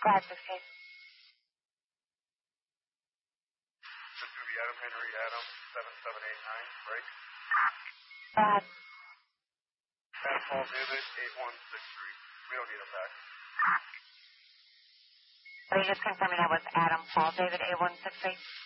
Glad to see. This is going to be Adam Henry, Adam, 7789, break. Bad. Adam Paul David, 8163. We don't need him back. Are you just confirming that was Adam Paul David, 8163?